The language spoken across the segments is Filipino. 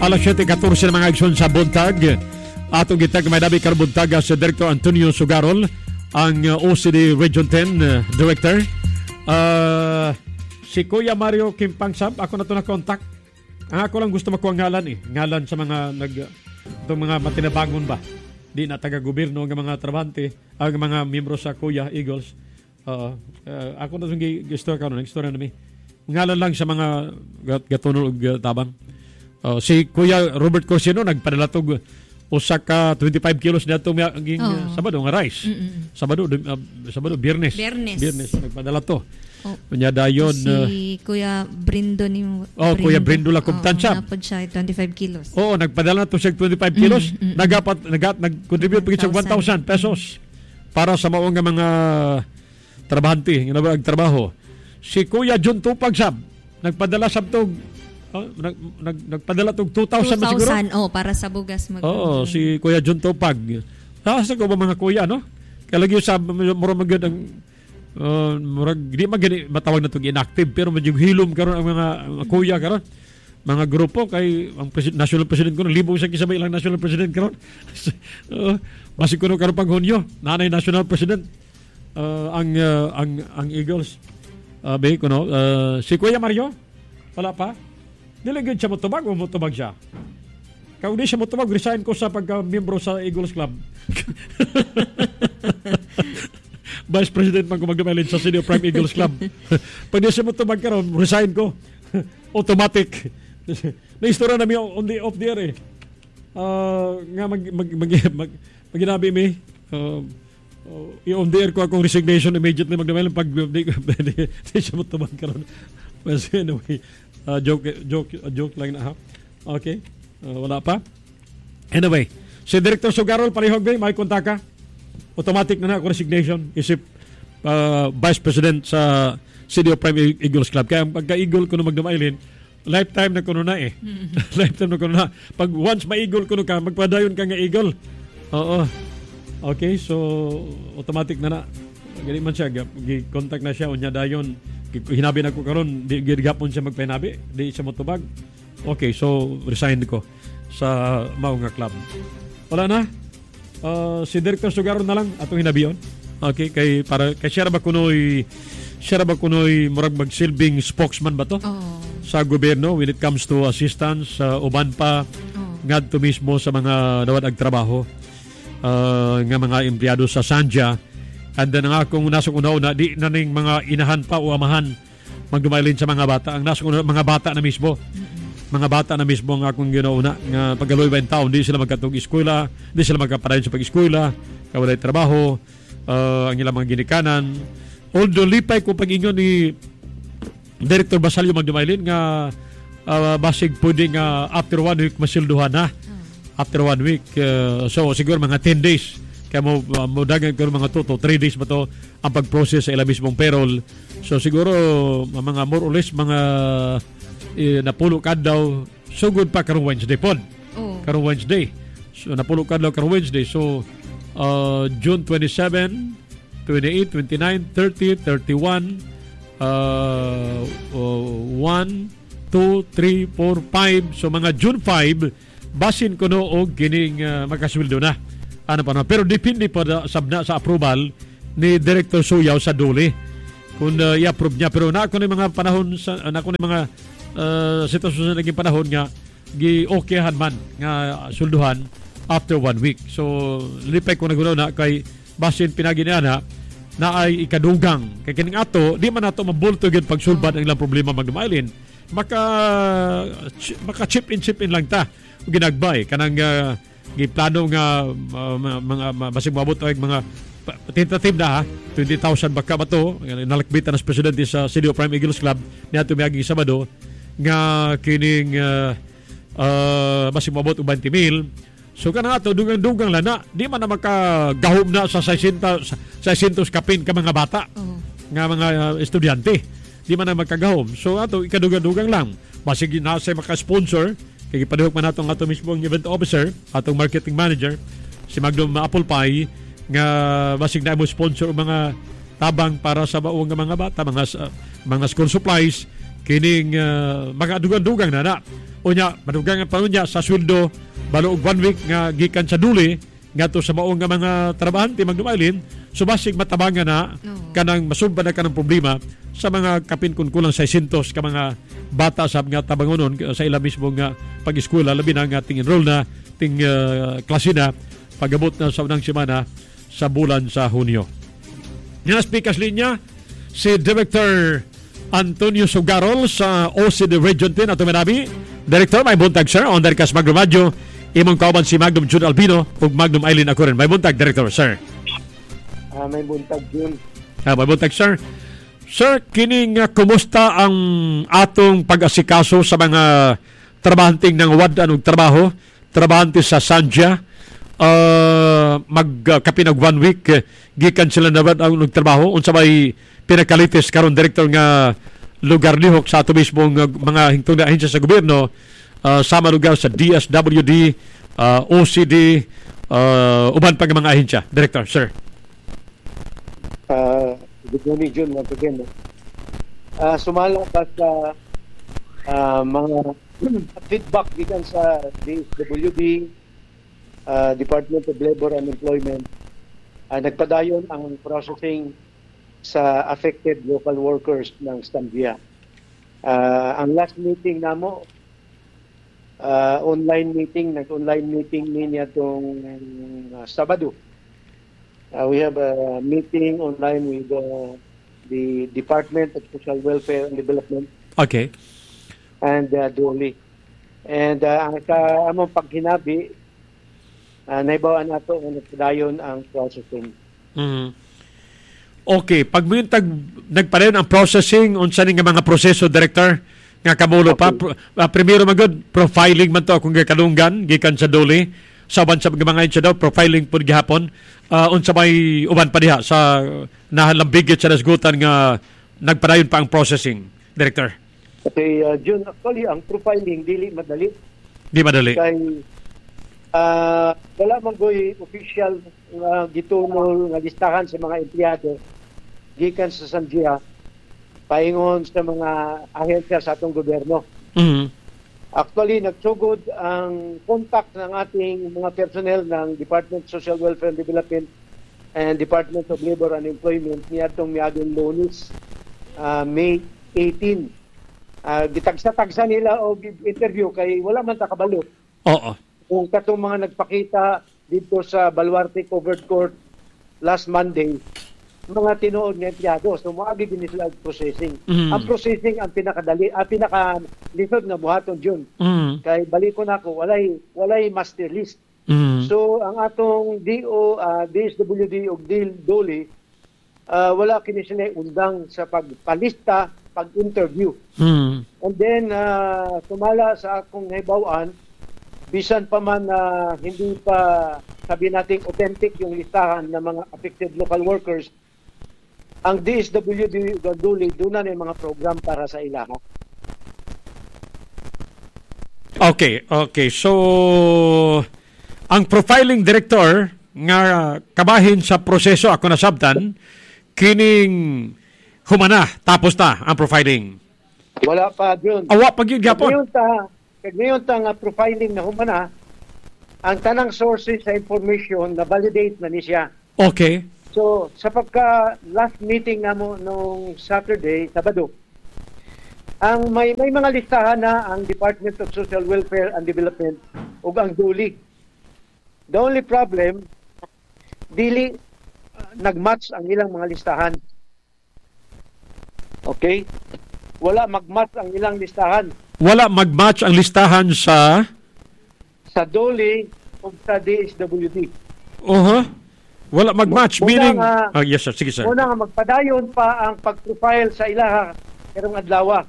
Alas 7:14 na mga aksyon sa buntag. Atong gitag may dabi karong buntag sa Director Antonio Sugarol, ang OCD Region 10 Director. Si Kuya Mario Kimpangsab, ako na ito na-contact. Ako lang gusto makuha ngalan ngalan sa mga itong mga matinabangon ba. Di na taga-gobyerno ng mga trabante, ang mga miyembro sa Kuya Eagles. Ako na itong istorya namin. Ngalan lang sa mga gatunol tabang. Si Kuya Robert Corsino nagpadala tog usa ka 25 kilos na itong Sabado nga rice. Sabado, Biyernes nagpadala to. Kanya dayon si Kuya Brindo ni Kuya Brindo la kumtansya. Napod siya 25 kilos. Oo, nagpadala na to siya 25 kilos. Nag-contribute pa siya 1,000 pesos para sa maong nga mga trabahante nga nagtrabaho. Si Kuya John Tupag sab nagpadala sabtog nagpadala tog 2,000 na siguro. Para sa bugas si Kuya John Tupag. Sa ko ba mga kuya no? Kaya lagi sa mura magud ang di magani matawag na itong inactive pero medyo hilom karon ang mga kuya karon mga grupo kay ang national president ko libo sa kisabay ilang national president karon basi ko karon pang Hunyo nanay national president ang Eagles si Kuya Mario wala pa nilagyan siya motubag o motubag siya kung di siya motubag resign ko sa pagka-membro sa Eagles Club. Vice President man ko magdamailin sa Senior Prime Eagles Club. Pag di siya matubag karon, resign ko. Automatic. Na-istorya namin on the off the air nga maginabi mi on the air ko akong resignation immediately magdamailin pag di siya matubag karon. But anyway, joke lang na ha. Okay. Wala pa. Anyway, si Director Sugarol parihog may kontak ka. Automatic na ako resignation isip Vice President sa City of Prime Eagles Club. Kaya pagka-Eagle ko na magdamailin, lifetime na ko na lifetime na ko na. Pag once ma-Eagle ko na ka, magpadayon ka nga Eagle. Oo. Okay, so automatic na. Ganyan man siya, contact na siya, unya dayon. Hinabi na ko karon, di gapon siya magpahinabi, di siya matubag. Okay, so resign ko sa maong club. Wala na. Si Director Sugaron na lang atong hinabiyon. Okay, kay siya ba kunoy murag magsilbing spokesman ba to? Sa gobyerno when it comes to assistance uban pa ngadto mismo sa mga dawat ag trabaho nga mga empleyado sa Sanja. And then nga kung nasa una di na ning mga inahan pa o amahan magdumailin sa mga bata. Ang nasa mga bata na mismo. Mga bata na mismo ang akong ginauna nga pagkaloy ba yung taon, di sila magkatong eskwela, di sila magkaparayon sa pag-eskwela, kawalay trabaho, ang ilang mga ginikanan. Although lipay ko pag-ingon ni Director Basalio Magdumailin nga basig pwede nga after 1 week masilduhan na. After 1 week. So siguro mga 10 days. Kaya mo dagan ko mga 2 to 3 days ba to ang pag-process sa ilang mismong payroll. So siguro mga more or less mga napulo kadlaw sugod pa karong Wednesday pod. Karong Wednesday. So napulo kadlaw karong Wednesday. So June 27, 28, 29, 30, 31 1 2 3 4 5 so mga June 5 basin ko no og kining makasweldo na. Ano pa na pero depende pa sabna sa approval ni Director Suyaw sa Dole kung i-approve niya pero na ako ni mga panahon sa mga sitwasyon sa naging panahon nga gi-okayhan man nga sulduhan after 1 week. So lipay ko nagunaw na kay basin pinaginiana na ay ikadugang kay kining ato di man nato mabulto gyud pagsulbad ang ilang problema magdumailin maka chip in lang ta ginagbay kanang giplano nga mga basig mabot og mga tentative na 20,000 baka ba to nalakbitan as presidente sa City of Prime Eagles Club niadto miaging Sabado nga kining basig mabot og 20,000. So kana ato dugang lana di man na makagahom na sa 600 kapin ka mga bata nga mga estudyante di man na makagahom. So ato ikadugang lang basig nasa maka-sponsor kay gipadahok man natong ato mismo ang event officer atong marketing manager si Magdom Apple Pie nga basig na mo sponsor mga tabang para sa baong nga mga bata mga school supplies kining mga dugang-dugang na Unya, madugang pa niya sa sweldo balo og 1 week nga gikan sa duli ngadto sa maong nga mga trabahante magdumailin, subasig matabangan na kanang masumpa na kanang problema sa mga kapin kun kulang 600 ka mga bata sa nga tabangonon sa ila mismo nga pag-eskwela, labi na nga ting enroll na ting klase na pagabot na sa unang semana sa bulan sa Hunyo. Nga speakers linya si Director Antonio Sugarol sa OCD Region 10 ato manabi. Director, may buntag sir on dari kas Magnum Radio. Imong kauban si Magnum June Albino ug Magnum Eileen Acuren. May buntag, Director, sir. May buntag June. May buntag, sir. Sir, kining kumusta ang atong pag-asikaso sa mga trabahanting ng wadan ug trabaho, trabahante sa Sandja, magkapinag 1 week, gikan sila na ang nagtrabaho, unsa may pinakalitis karon Director nga lugar lihok sa ato mismo mga hingtong na ahensya sa gobyerno, sama lugar sa DSWD, OCD, uban pa mga ahensya. Director, sir. Good morning, June, once again. Sumala pa sa mga feedback gikan sa DSWD, Department of Labor and Employment. Nagpadayon ang processing sa affected local workers ng Zambia. Ang last meeting namo, online meeting niya itong Sabado. We have a meeting online with the Department of Social Welfare and Development. Okay. And DOLI. And ang among paghinabi, naibawaan nato ang nagpadayon ang processing. Okay, pag nagpareon ang processing, unsa ni nga mga proseso, Director, nga kamulo pa, primero magod, profiling man to kung kalunggan, gikan sa duli, sa uban sa mga insya daw, profiling po gihapon, unsa may uban pa diha sa nahalambigit sa nasgutan nga nagpadayon pa ang processing, Director. Okay, June, actually, ang profiling, dili madali. Di madali. Kay, wala man goy official gitunol nga listahan sa mga empleyado gikan sa Sandia paingon sa mga ahensya sa atong gobyerno. Actually, nagsugod ang contact ng ating mga personnel ng Department of Social Welfare and Development and Department of Labor and Employment niya itong miagong Lunes, May 18. Gitagsa-tagsa nila o interview kay wala man takabalo. Oo. Kung katong mga nagpakita dito sa Baluarte Covered Court last Monday, mga tinuod nga empleyado. So, maagi din sila processing. Ang processing ang pinakalisod na buhaton June. Kay baliko na ako, walay master list. So, ang atong DSWD o DOLI, wala kini sila undang sa pagpalista, pag-interview. And then, sumala sa akong naibawaan, bisan pa man hindi pa sabi natin authentic yung listahan ng mga affected local workers, ang DSWD Ganduli doon na mga program para sa ilaha. Okay. So, ang profiling director nga kabahin sa proseso ako nasabtan, kining humana, tapos na ang profiling. Wala pa, Jun. Awa pag yun gapon. Ngayon nga profiling na humana, ang tanang sources sa information na validate na niya. Okay. So, sa pagka last meeting na mo nung Saturday, Sabado, ang may mga listahan na ang Department of Social Welfare and Development ug ang DOLI. The only problem, dili nagmatch ang ilang mga listahan. Okay? Wala magmatch ang ilang listahan. Wala magmatch ang listahan sa DOLI o sa DSWD. Wala magmatch, meaning yes sir, sige sir. Una nga magpadayon pa ang pag-profile sa ilaha karong adlaw.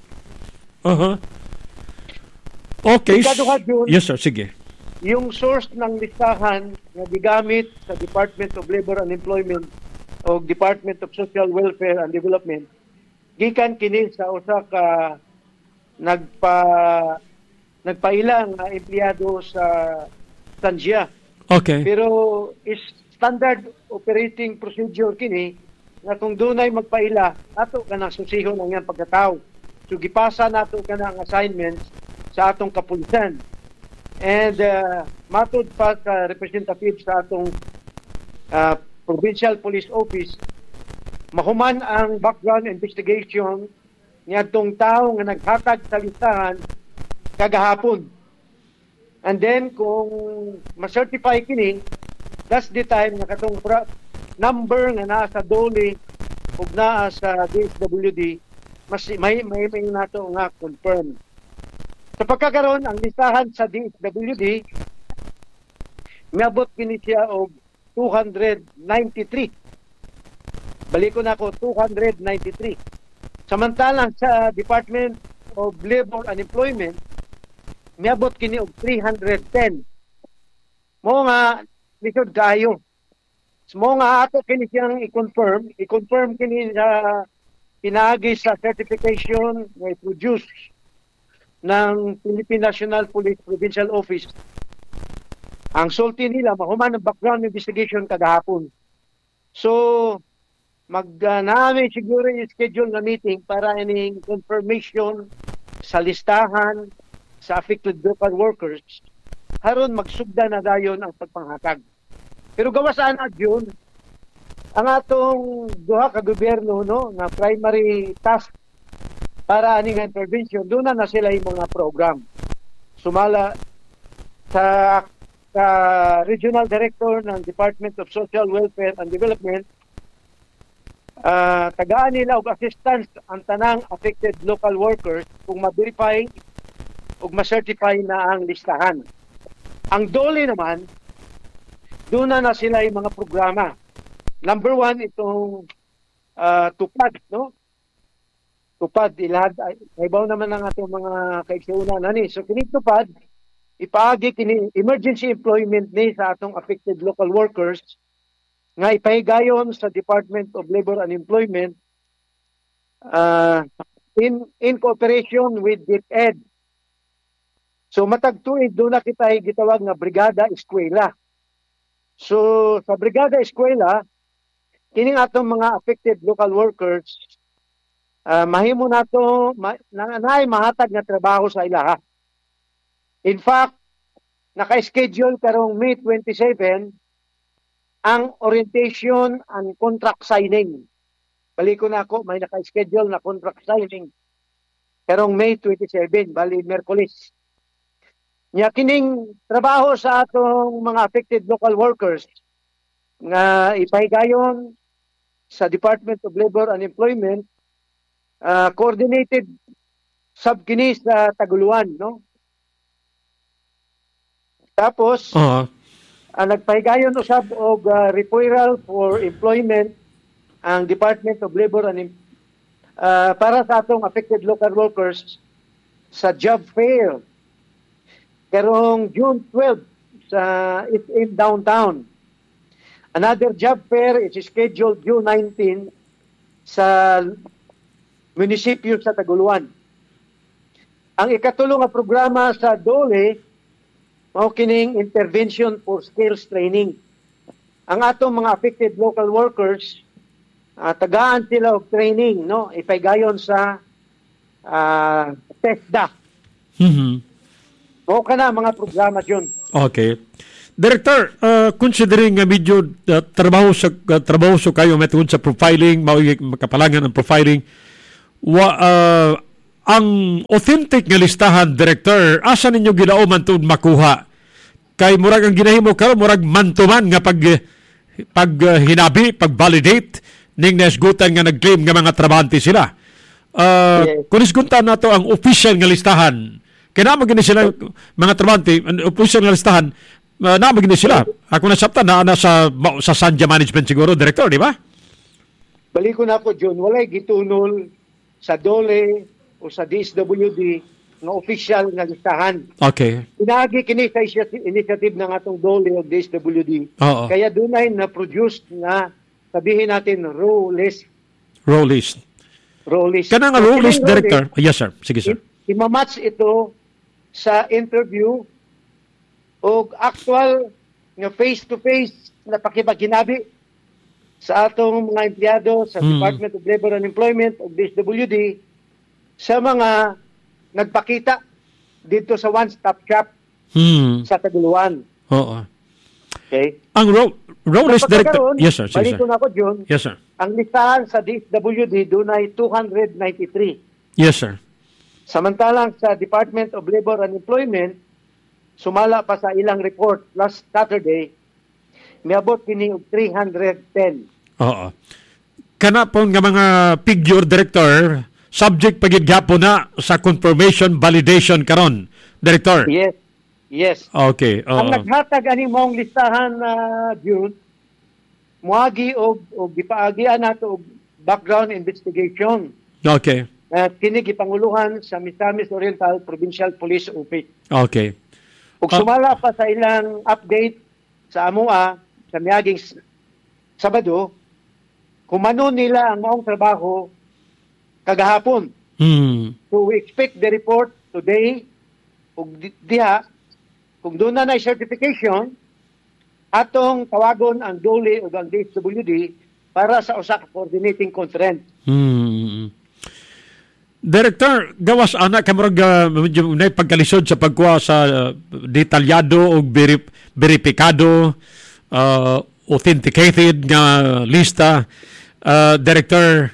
Okay. June, yes sir, sige. Yung source ng listahan na gigamit sa Department of Labor and Employment o Department of Social Welfare and Development, gikan kini sa usa ka nagpailang na empleyado sa Tangia. Okay. Pero is standard operating procedure kini na kung dunay magpaila, ato ka nang susihon ang iyang pagkatao. So gipasa nato ka ng assignments sa atong kapulisan. And matod pa sa representative sa atong Provincial Police Office, mahuman ang background investigation niadtong tao nga naghatag sa listahan kagahapon. And then kung ma-certify kini, that's the time na katong number nga naa sa DOLE ug naa sa DSWD, mas may nato nga confirm. Sa pagkakaroon ang listahan sa DSWD, miabot kini siya og 293. Balik ko na ako, 293. Samantalang sa Department of Labor and Employment, miabot kini og 310. Mo nga lisod kayo. Mo nga ato kini siyang i-confirm kini sa pinagi sa certification na i-produce ng Philippine National Police Provincial Office. Ang sulti nila, mahuman ng background investigation kagahapon. So, namin siguro yung schedule na meeting para ining confirmation sa listahan sa affected local workers. Haron magsugda na dayon ang pagpanghatag. Pero gawas ana yun, ang atong duha ka gobyerno no, na primary task para aning intervention, doon na sila yung mga program. Sumala sa Regional Director ng Department of Social Welfare and Development, tagaan nila og assistance ang tanang affected local workers kung ma-verify o ma-certify na ang listahan. Ang DOLE naman, doon na sila yung mga programa. Number 1, itong tupad, no? Tupad, ilahad, ibaw naman ang atong mga kaigsunan nani. So, kinitupad, ipaagi kini emergency employment ni sa atong affected local workers nga ipahigayon sa Department of Labor and Employment in cooperation with DepEd. So matag tuig doon na kita gitawag nga Brigada Eskwela. So sa Brigada Eskwela, kining atong mga affected local workers, mahimo nato naay mahatag nga trabaho sa ilaha. In fact, naka-schedule karong May 27 ang orientation and contract signing. Balik ko na ako, may naka-schedule na contract signing karong May 27, bali Merkulis. Nya kining trabaho sa atong mga affected local workers nga ipahigayon sa Department of Labor and Employment, coordinated subkini sa Taguluan, no? Tapos, nagpahigayon usab og referral for employment ang Department of Labor and para sa atong affected local workers sa job fair karong June 12 sa in downtown. Another job fair is scheduled June 19 sa munisipyo sa Taguluan. Ang ikatulo nga programa sa DOLE mao kining intervention for skills training. Ang atong mga affected local workers, tagaan sila og training, no? Ipahigayon sa TESDA. Mao kana mga programa yun. Okay. Director, considering nga medyo trabaho sa kayo metod sa profiling, makapalangan ang profiling, ang authentic nga listahan, Director, asa ninyo ginauman tuod makuha? Kay murag ang ginahimo karon murag mantuman nga pag hinabi, pag-validate ning nasgutan nga nag-claim nga mga trabahante sila. Yes. Kung isguntan nato ang official nga listahan, kaya naman gini sila mga trabahante, ang official nga listahan, naman gini sila. Ako nasabtan na sa Sanja Management siguro, Director, di ba? Balik ko na ako, John, walay gitunol sa DOLE o sa DSWD na official nga listahan. Okay. Pinagi kini sa initiative ng atong DOLE o DSWD. Oo. Kaya dunay na produce na sabihin natin raw list. Raw list. Raw list. Kana nga raw list, Director. Yes, sir. Sige, sir. Imamatch ito sa interview o actual nga face-to-face na pakipagkinabi sa atong mga empleyado sa Department of Labor and Employment o DSWD sa mga nagpakita dito sa one-stop shop sa Taguluan. Oo. Okay? Ang Rowless Director... Pagkakaroon, Yes, sir. Sige, balito sir. na ako, Jun. Yes, sir. Ang listahan sa DSWD doon ay 293. Yes, sir. Samantalang sa Department of Labor and Employment, sumala pa sa ilang report last Saturday, miabot kini og 310. Oo. Kana po nga mga figure, Director, subject pagid gapon na sa confirmation validation karon, Director. Yes. Yes. Okay. Ang naghatag ani mong listahan na June, muagi og gipaagian nato og background investigation. Okay. Kini gipanguluhan sa Misamis Oriental Provincial Police Office. Okay. Ug sumala pa sa ilang update sa amoa sa miaging Sabado, kumano nila ang maong trabaho kagahapon. So we expect the report today ug diha kung doon na certification, atong tawagon ang DOLE o ang DSWD para sa usa ka coordinating conference. Director, gawas anak kamurag medyo na pagkalisod sa pagkuha sa detalyado o veripikado, authenticated nga lista. Director,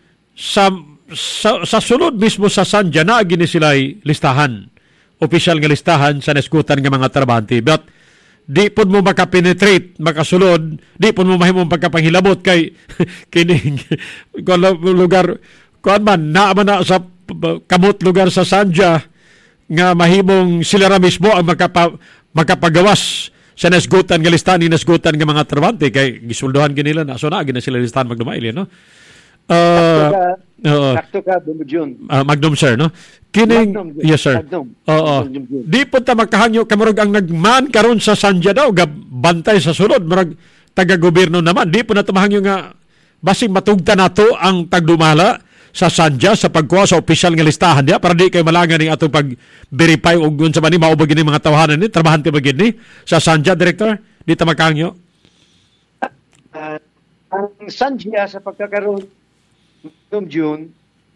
sa sulod mismo sa Sandya na gini sila'y listahan, official nga listahan sa naskutan nga mga trabahante. But di po mo makapenetrate, makasulod, di po mo mahimong pagkapanghilabot kay kining lugar kuan man naaman na sa kamot lugar sa Sandya nga mahimong sila ra mismo ang makapagawas sa nasgutan nga listahan ni nasgutan nga mga trabahante kay gisulduhan ginila na so na gina sila listahan magdumaili no. Sakto ka June. Magnum sir no. Kining Magnum, yes sir. Oo. Di po ta makahangyo kamurag ang nagman karon sa Sandya daw bantay sa sulod murag taga-gobyerno naman. Di po na tumahangyo nga basig matugta nato ang tagdumala sa Sandya sa pagkuha sa opisyal nga listahan niya para di kayo malangan ng atong pag-verify o gun sa mani maubag ni mga tawahanan ni trabahante ba gid ni sa Sandya, Director? Di ta makahangyo. Ang Sandya sa pagkakaroon ng June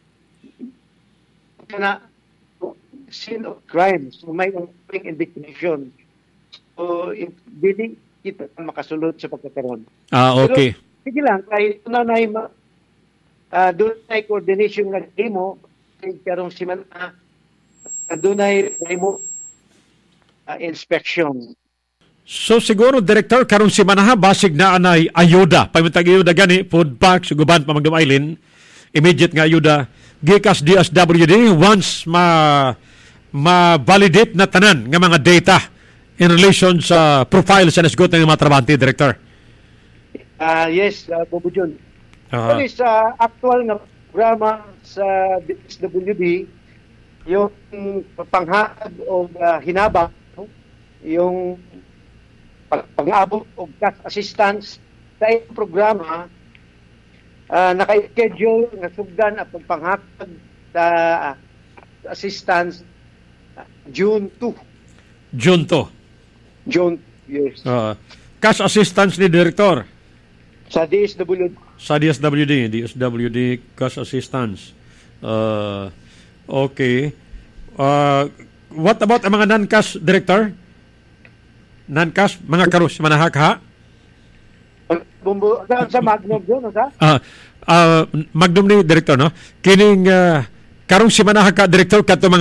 na scene of crime. So may ongoing investigation. So hindi kita makasulod sa pagkakaroon. Okay. Pero, sige lang, kahit nanay doon ay coordination nga mo karong simana doon ay mo inspection. So siguro Director karong simana basig na anay ayuda pamintag ayuda gani food packs guban pa magdumailin immediate nga ayuda gikas DSWD once ma-validate na tanan nga mga data in relation sa profile sa nasgot ng mga trabahante, Director. Yes, Bobo John. Pero sa actual na programa sa DSWD, yung panghad o hinabang, yung pang-abot o cash assistance sa iyong programa, naka-schedule na sugdan at pagpanghatag sa assistance June 2. June 2. June, yes. Cash assistance ni Director. Sa DSWD. Sa DSWD cash assistance. Okay. What about ang mga non-cash, Director? Non-cash, mga karus, manahak ha? Sa Magnum yun, sa? Magnum ni Director, no? Kining karong si manahak ka, Director, kato mga